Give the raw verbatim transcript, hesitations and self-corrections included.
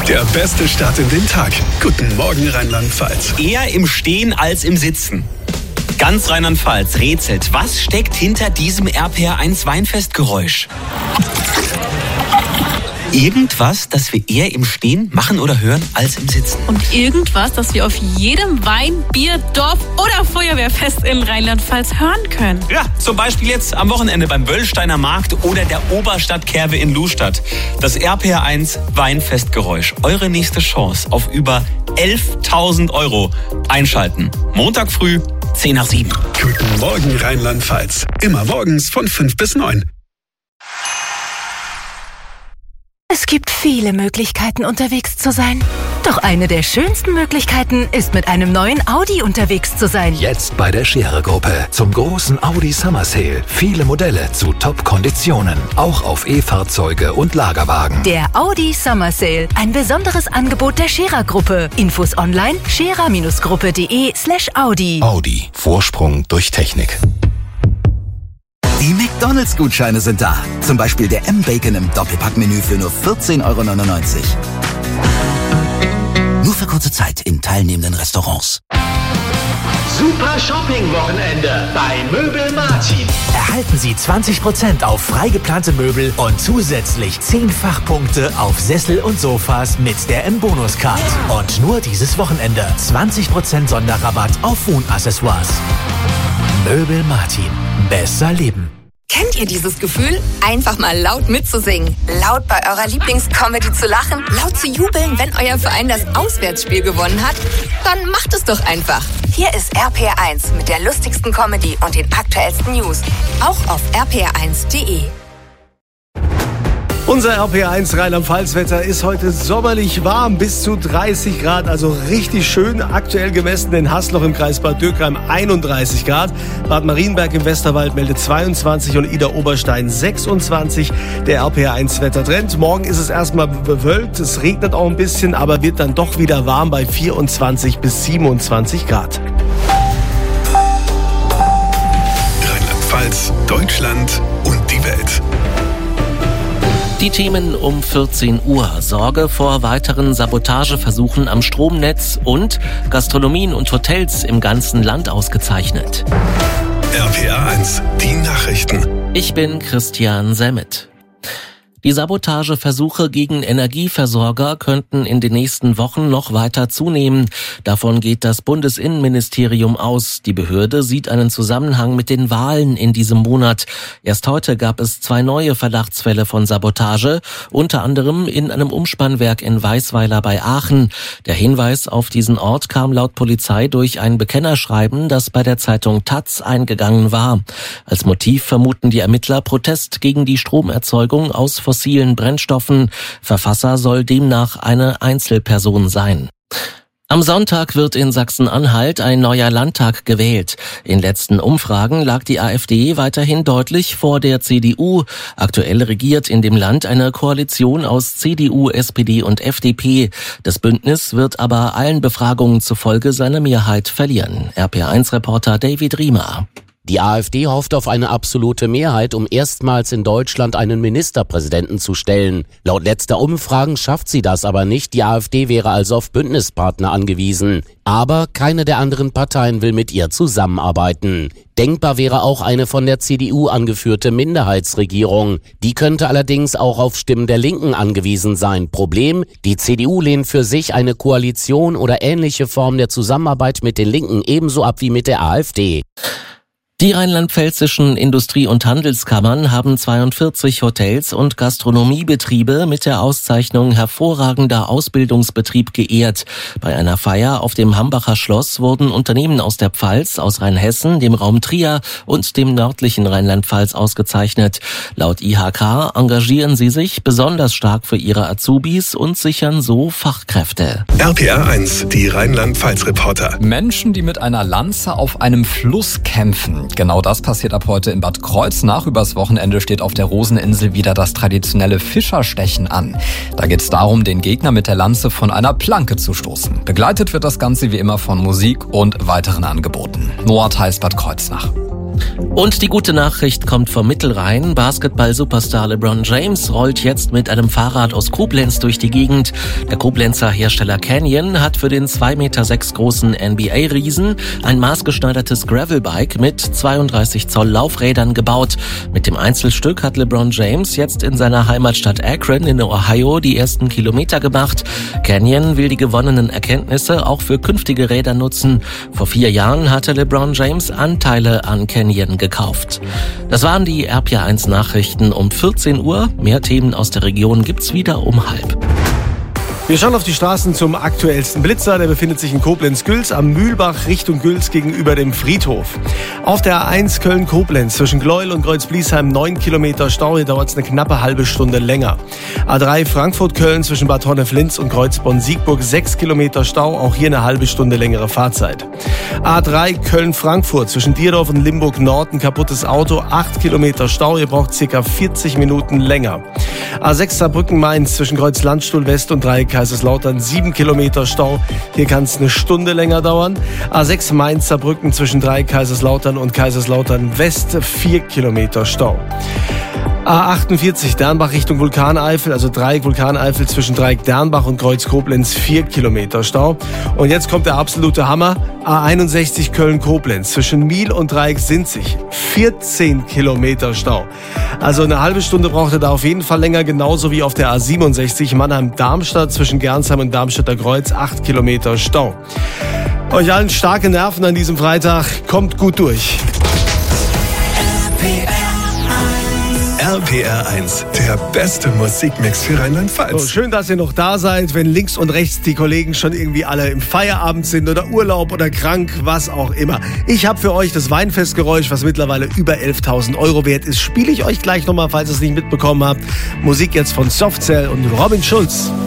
Der beste Start in den Tag. Guten Morgen Rheinland-Pfalz. Eher im Stehen als im Sitzen. Ganz Rheinland-Pfalz rätselt, was steckt hinter diesem R P R eins Weinfestgeräusch? Irgendwas, das wir eher im Stehen machen oder hören als im Sitzen. Und irgendwas, das wir auf jedem Wein-, Bier-, Dorf- oder Feuerwehrfest in Rheinland-Pfalz hören können. Ja, zum Beispiel jetzt am Wochenende beim Wöllsteiner Markt oder der Oberstadtkerwe in Lustadt. Das R P R eins Weinfestgeräusch. Eure nächste Chance auf über elftausend Euro. Einschalten. Montag früh, zehn nach sieben. Guten Morgen Rheinland-Pfalz. Immer morgens von fünf bis neun. Es gibt viele Möglichkeiten, unterwegs zu sein. Doch eine der schönsten Möglichkeiten ist, mit einem neuen Audi unterwegs zu sein. Jetzt bei der Scherer-Gruppe zum großen Audi Summer Sale. Viele Modelle zu Top-Konditionen. Auch auf E-Fahrzeuge und Lagerwagen. Der Audi Summer Sale. Ein besonderes Angebot der Scherer-Gruppe. Infos online scherer-gruppe.de slash Audi. Audi. Vorsprung durch Technik. Die McDonalds-Gutscheine sind da. Zum Beispiel der M-Bacon im Doppelpackmenü für nur vierzehn Euro neunundneunzig. Nur für kurze Zeit in teilnehmenden Restaurants. Super Shopping-Wochenende bei Möbel Martin. Erhalten Sie zwanzig Prozent auf frei geplante Möbel und zusätzlich zehn Fachpunkte auf Sessel und Sofas mit der M-Bonus-Card. Und nur dieses Wochenende zwanzig Prozent Sonderrabatt auf Wohnaccessoires. Möbel Martin. Besser leben. Kennt ihr dieses Gefühl? Einfach mal laut mitzusingen, laut bei eurer Lieblingscomedy zu lachen, laut zu jubeln, wenn euer Verein das Auswärtsspiel gewonnen hat? Dann macht es doch einfach. Hier ist R P R eins mit der lustigsten Comedy und den aktuellsten News. Auch auf r p r eins punkt d e. Unser R P R eins Rheinland-Pfalz-Wetter ist heute sommerlich warm, bis zu dreißig Grad, also richtig schön. Aktuell gemessen in Hasloch im Kreis Bad Dürkheim einunddreißig Grad. Bad Marienberg im Westerwald meldet zweiundzwanzig und Idar-Oberstein sechsundzwanzig. Der R P R eins Wettertrend. Morgen ist es erstmal bewölkt, es regnet auch ein bisschen, aber wird dann doch wieder warm bei vierundzwanzig bis siebenundzwanzig Grad. Rheinland-Pfalz, Deutschland und die Welt. Die Themen um vierzehn Uhr. Sorge vor weiteren Sabotageversuchen am Stromnetz und Gastronomien und Hotels im ganzen Land ausgezeichnet. R P R eins, die Nachrichten. Ich bin Christian Semmet. Die Sabotageversuche gegen Energieversorger könnten in den nächsten Wochen noch weiter zunehmen. Davon geht das Bundesinnenministerium aus. Die Behörde sieht einen Zusammenhang mit den Wahlen in diesem Monat. Erst heute gab es zwei neue Verdachtsfälle von Sabotage, unter anderem in einem Umspannwerk in Weißweiler bei Aachen. Der Hinweis auf diesen Ort kam laut Polizei durch ein Bekennerschreiben, das bei der Zeitung Taz eingegangen war. Als Motiv vermuten die Ermittler Protest gegen die Stromerzeugung aus fossilen Brennstoffen. Verfasser soll demnach eine Einzelperson sein. Am Sonntag wird in Sachsen-Anhalt ein neuer Landtag gewählt. In letzten Umfragen lag die AfD weiterhin deutlich vor der C D U. Aktuell regiert in dem Land eine Koalition aus C D U, S P D und F D P. Das Bündnis wird aber allen Befragungen zufolge seine Mehrheit verlieren. R P R eins Reporter David Riemer. Die AfD hofft auf eine absolute Mehrheit, um erstmals in Deutschland einen Ministerpräsidenten zu stellen. Laut letzter Umfragen schafft sie das aber nicht. Die AfD wäre also auf Bündnispartner angewiesen. Aber keine der anderen Parteien will mit ihr zusammenarbeiten. Denkbar wäre auch eine von der C D U angeführte Minderheitsregierung. Die könnte allerdings auch auf Stimmen der Linken angewiesen sein. Problem: Die C D U lehnt für sich eine Koalition oder ähnliche Form der Zusammenarbeit mit den Linken ebenso ab wie mit der AfD. Die rheinland-pfälzischen Industrie- und Handelskammern haben zweiundvierzig Hotels und Gastronomiebetriebe mit der Auszeichnung hervorragender Ausbildungsbetrieb geehrt. Bei einer Feier auf dem Hambacher Schloss wurden Unternehmen aus der Pfalz, aus Rheinhessen, dem Raum Trier und dem nördlichen Rheinland-Pfalz ausgezeichnet. Laut I H K engagieren sie sich besonders stark für ihre Azubis und sichern so Fachkräfte. R P R eins, die Rheinland-Pfalz-Reporter. Menschen, die mit einer Lanze auf einem Fluss kämpfen. Genau das passiert ab heute in Bad Kreuznach. Übers Wochenende steht auf der Roseninsel wieder das traditionelle Fischerstechen an. Da geht es darum, den Gegner mit der Lanze von einer Planke zu stoßen. Begleitet wird das Ganze wie immer von Musik und weiteren Angeboten. Nordheiß Bad Kreuznach. Und die gute Nachricht kommt vom Mittelrhein. Basketball-Superstar LeBron James rollt jetzt mit einem Fahrrad aus Koblenz durch die Gegend. Der Koblenzer Hersteller Canyon hat für den zwei Komma sechs Meter großen N B A-Riesen ein maßgeschneidertes Gravelbike mit zweiunddreißig Zoll Laufrädern gebaut. Mit dem Einzelstück hat LeBron James jetzt in seiner Heimatstadt Akron in Ohio die ersten Kilometer gemacht. Canyon will die gewonnenen Erkenntnisse auch für künftige Räder nutzen. Vor vier Jahren hatte LeBron James Anteile an Canyon gekauft. Das waren die R P R eins Nachrichten um vierzehn Uhr. Mehr Themen aus der Region gibt's wieder um halb. Wir schauen auf die Straßen zum aktuellsten Blitzer. Der befindet sich in Koblenz-Güls am Mühlbach Richtung Güls gegenüber dem Friedhof. Auf der A eins Köln-Koblenz zwischen Gleuel und Kreuz-Bliesheim neun Kilometer Stau. Hier dauert es eine knappe halbe Stunde länger. A drei Frankfurt-Köln zwischen Bad Honnef-Linz und Kreuzborn-Siegburg sechs Kilometer Stau. Auch hier eine halbe Stunde längere Fahrzeit. A drei Köln-Frankfurt zwischen Dierdorf und Limburg-Nord ein kaputtes Auto. acht Kilometer Stau. Ihr braucht circa vierzig Minuten länger. A sechs Saarbrücken-Mainz zwischen Kreuz-Landstuhl-West und Dreieck Kaiserslautern sieben Kilometer Stau. Hier kann es eine Stunde länger dauern. A sechs Mainz-Saarbrücken zwischen Dreieck Kaiserslautern und Kaiserslautern West vier Kilometer Stau. A achtundvierzig Dernbach Richtung Vulkaneifel, also Dreieck Vulkaneifel zwischen Dreieck Dernbach und Kreuz Koblenz vier Kilometer Stau. Und jetzt kommt der absolute Hammer. A einundsechzig Köln-Koblenz zwischen Miel und Dreieck Sinzig vierzehn Kilometer Stau. Also eine halbe Stunde braucht er da auf jeden Fall länger, genauso wie auf der A siebenundsechzig Mannheim-Darmstadt zwischen Gernsheim und Darmstädter Kreuz acht Kilometer Stau. Euch allen starke Nerven an diesem Freitag. Kommt gut durch. R P R eins, der beste Musikmix für Rheinland-Pfalz. So, schön, dass ihr noch da seid, wenn links und rechts die Kollegen schon irgendwie alle im Feierabend sind oder Urlaub oder krank, was auch immer. Ich habe für euch das Weinfestgeräusch, was mittlerweile über elftausend Euro wert ist, spiele ich euch gleich nochmal, falls ihr es nicht mitbekommen habt. Musik jetzt von Softcell und Robin Schulz.